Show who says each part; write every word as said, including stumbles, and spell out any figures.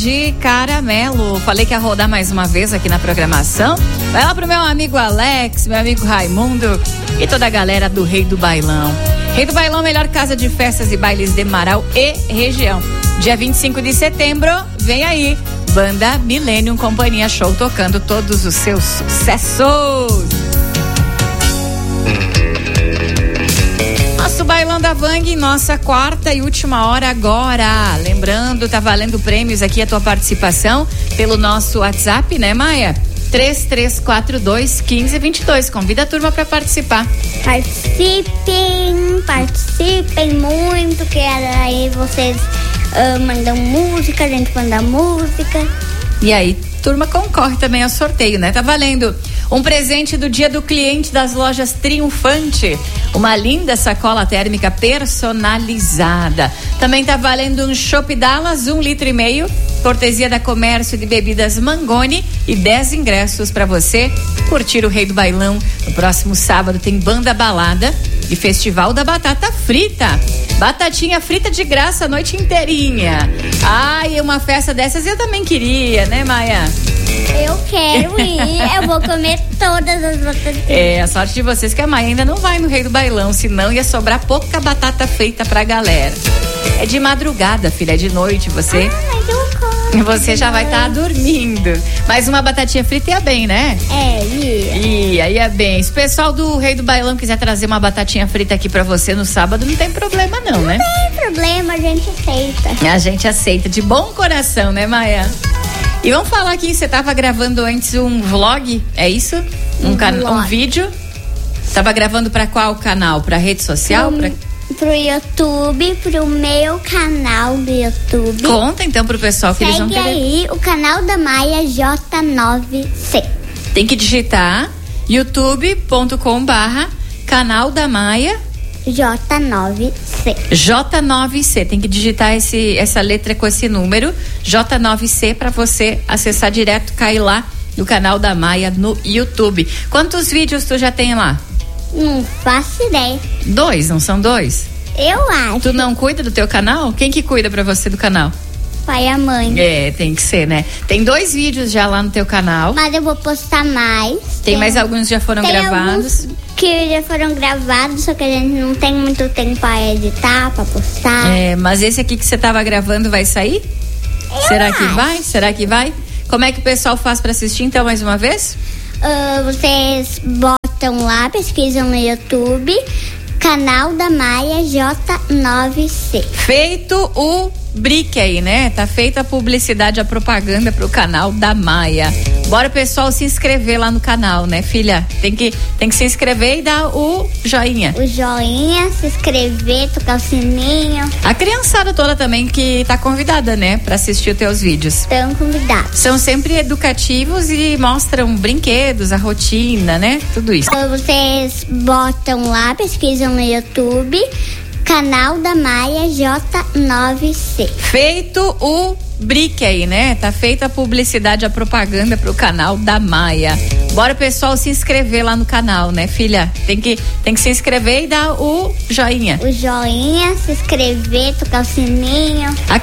Speaker 1: de Caramelo. Falei que ia rodar mais uma vez aqui na programação. Vai lá pro meu amigo Alex, meu amigo Raimundo e toda a galera do Rei do Bailão. Rei do Bailão, melhor casa de festas e bailes de Marau e região. Dia vinte e cinco de setembro, vem aí, Banda Millennium Companhia Show, tocando todos os seus sucessos. Nosso Bailão da Vang, nossa quarta e última hora agora. Lembrando, tá valendo prêmios aqui a tua participação pelo nosso WhatsApp, né, Maia? três três quatro dois, um cinco dois dois. Convida a turma para participar.
Speaker 2: Participem, participem muito, que aí vocês uh, mandam música, a gente manda música.
Speaker 1: E aí, turma concorre também ao sorteio, né? Tá valendo um presente do Dia do Cliente das lojas Triunfante, uma linda sacola térmica personalizada. Também tá valendo um Chopp Dallas, um litro e meio, cortesia da Comércio de Bebidas Mangoni, e dez ingressos para você curtir o Rei do Bailão. No próximo sábado tem Banda Balada e Festival da Batata Frita. Batatinha frita de graça a noite inteirinha. Ai, uma festa dessas eu também queria, né, Maia?
Speaker 2: Eu quero ir, eu vou comer todas as batatinhas.
Speaker 1: É, a sorte de vocês que a Maia ainda não vai no Rei do Bailão, senão ia sobrar pouca batata frita pra galera. É de madrugada, filha, é de noite, você...
Speaker 2: Ah, eu como.
Speaker 1: Você já vai estar tá dormindo. Mas uma batatinha frita ia bem, né?
Speaker 2: É, ia.
Speaker 1: Ia, ia bem. Se o pessoal do Rei do Bailão quiser trazer uma batatinha frita aqui pra você no sábado, não tem problema não, né?
Speaker 2: Não tem problema, a gente aceita.
Speaker 1: A gente aceita, de bom coração, né, Maia? E vamos falar aqui, você tava gravando antes um vlog, é isso? Um,
Speaker 2: Um,
Speaker 1: can...
Speaker 2: vlog.
Speaker 1: um vídeo? Tava gravando pra qual canal? Pra rede social?
Speaker 2: Pro,
Speaker 1: pra...
Speaker 2: pro YouTube, pro meu canal do YouTube.
Speaker 1: Conta então pro pessoal que
Speaker 2: Segue
Speaker 1: eles vão querer.
Speaker 2: aí o canal da Maia J nove C.
Speaker 1: Tem que digitar youtube ponto com barra canal da Maia
Speaker 2: J nove C.
Speaker 1: J nove C, tem que digitar esse, essa letra com esse número, J nove C, para você acessar direto, cair lá no canal da Maia no YouTube. Quantos vídeos tu já tem lá?
Speaker 2: Não faço ideia.
Speaker 1: Dois, não são dois?
Speaker 2: Eu acho.
Speaker 1: Tu não cuida do teu canal? Quem que cuida pra você do canal?
Speaker 2: Pai e a mãe.
Speaker 1: É, tem que ser, né? Tem dois vídeos já lá no teu canal.
Speaker 2: Mas eu vou postar mais.
Speaker 1: Tem mais alguns que já foram
Speaker 2: tem
Speaker 1: gravados.
Speaker 2: Alguns que já foram gravados, só que a gente não tem muito tempo pra editar, pra postar.
Speaker 1: É, mas esse aqui que você tava gravando vai sair?
Speaker 2: Eu
Speaker 1: Será que
Speaker 2: acho.
Speaker 1: vai? Será que vai? Como é que o pessoal faz pra assistir então mais uma vez?
Speaker 2: Uh, vocês botam lá, pesquisam no YouTube, canal da Maia J nove C.
Speaker 1: Feito o brick aí, né? Tá feita a publicidade, a propaganda pro canal da Maia. Bora, pessoal, se inscrever lá no canal, né, filha? Tem que, tem que se inscrever e dar o joinha.
Speaker 2: O joinha, se inscrever, tocar o sininho.
Speaker 1: A criançada toda também que tá convidada, né, pra assistir os teus vídeos.
Speaker 2: Estão convidados.
Speaker 1: São sempre educativos e mostram brinquedos, a rotina, né? Tudo isso.
Speaker 2: Uh, vocês botam lá, pesquisam no YouTube, canal da Maia J nove C.
Speaker 1: Feito o brick aí, né? Tá feita a publicidade, a propaganda pro canal da Maia. Bora, pessoal, se inscrever lá no canal, né, filha? Tem que, tem que se inscrever e dar o joinha.
Speaker 2: O joinha, se inscrever, tocar o sininho.
Speaker 1: A